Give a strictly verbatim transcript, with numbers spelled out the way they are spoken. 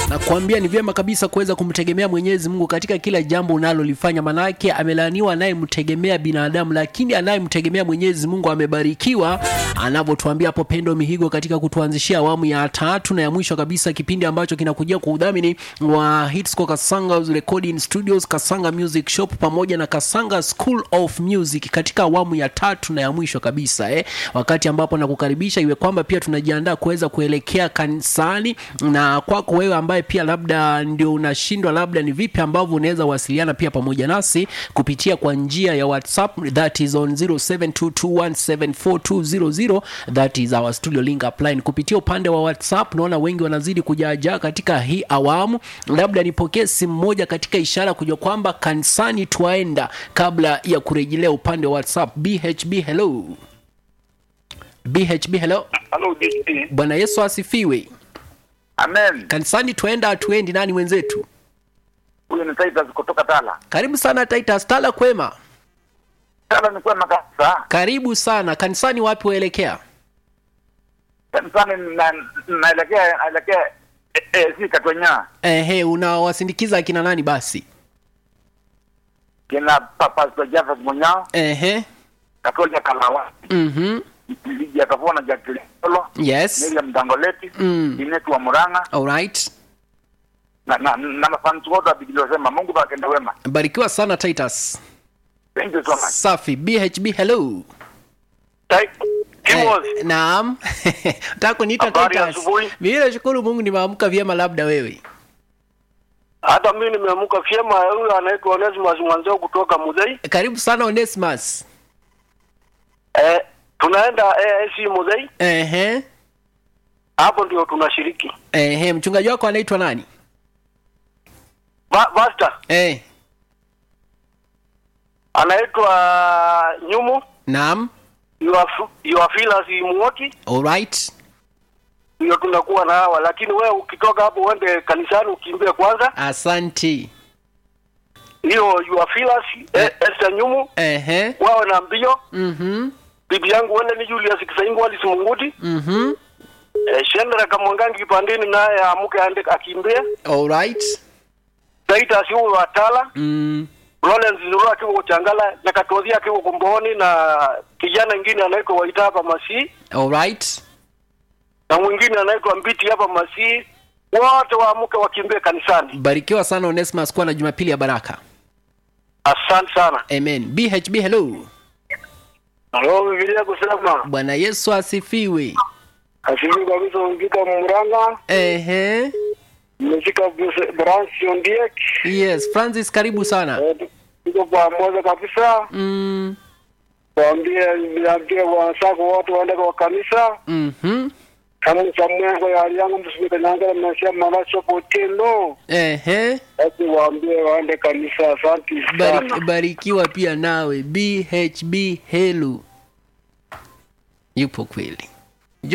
Na kuambia ni vyema kabisa kuweza kumtegemea Mwenyezi Mungu katika kila jambo unalolifanya, manake amelaaniwa anayemtegemea binadamu, lakini anayemtegemea Mwenyezi Mungu amebarikiwa. Anavyotuambia hapo Pendo Mihigo katika kutuanzishia awamu ya tatu na ya mwisho kabisa, kipindi ambacho kinakujia kwa udhamini wa Hitsco Kasanga Recording Studios, Kasanga Music Shop pamoja na Kasanga School of Music katika awamu ya tatu na ya mwisho kabisa eh. Wakati ambapo nakukaribisha iwe kwamba pia tunajiandaa kuweza kuelekea kanisani, na kwako wewe ambaye pia labda ndio unashindwa labda ni vipi ambavyo unaweza wasiliana pia pamoja nasi kupitia kwa njia ya WhatsApp, that is on zero seven two two one seven four two zero zero, that is our studio link up line. Kupitia upande wa WhatsApp naona wengi wanazidi kujaajaa katika hii awamu. Labda nipokee simu moja katika ishara kujua kwamba kanisani tuaenda kabla ya kurejelea upande wa WhatsApp. B H B hello. B H B hello. Hello D J. Bwana Yesu asifiwe. Amen. Kanisani tuenda atuendi nani mwenzetu? Huyo ni Titus kutoka Tala. Karibu sana Titus. Tala kwema? Tala ni kwema kabisa. Karibu sana. Kanisani wapi waelekea? Kanisani na naelekea naelekea eh, eh si Katwenya. Ehe, unawasindikiza akina nani basi? Kina Papa Jaffa Munyao. Ehe. Katolia Kalawa. Mhm. Liji atafona Jacqueline. Yes. Miriam Dangoleti. Mm. Inetu wa Muranga. All right. Na na na mafanzu wote abigilosema Mungu bakenda wema. Barikiwa sana Titus. Thank you so much. Safi. B H B hello. Kimozi. Eh, naam. Nataka kuniita Titus. Mimi nashukuru Mungu nimeamka vyema, labda wewe. Hata mimi nimeamka vyema. Huyu anaitwa Onesimus Mwanzo kutoka Muzei. Karibu sana Onesimus. Eh, tunaenda A I C Muzei. Ehe. Hapo ndio tunashiriki. Ehe, mchungaji wako anaitwa nani? Ba- Basta. Eh. Anaitwa Nyumu. Naam. Yuafila si Muoti. All right. Ndio tunakuwa na hawa, lakini wewe ukitoka hapo uende kanisani ukimbie kwanza. Asante. Hiyo Yuafila si eh, Esther Nyumu. Ehe. Wao na mbio. Mhm. Bibi yangu wale ni Julius Kisaingo wali Simunguti. Mhm. Eh, Shendra Kamwangangi kipandini naye amuke ande akimbie. All right. Taita si huyo Atala. Mm. Lawrence Zurua akiwa Uchangala na Katodhia akiwa Kumboni na kijana mwingine anaitwa Waita hapa Masi. All right. Na mwingine anaitwa Mbiti hapa Masi. Wote waamuke wakimbie kanisani. Barikiwa sana Onesimus, kwa na Jumapili ya baraka. Asante sana. Amen. B H B hello. Hello, Biblia kusema. Bwana Yesu asifiwe. Asifiwe kabisa ungika Muranga. Ehe. Nimefika branch Ondiek. Yes, Francis karibu sana. Tuko pamoja kabisa. Mm. Waambie niambie wasako wote waende kwa kanisa. Mhm. Kama Samuel kwa hali yangu msibike nanga mnasema manacho potelo. Ehe. Basi waambie waende kanisa. Asante Bari, sana. barikiwa pia nawe. B H B hello. Yupo kweli.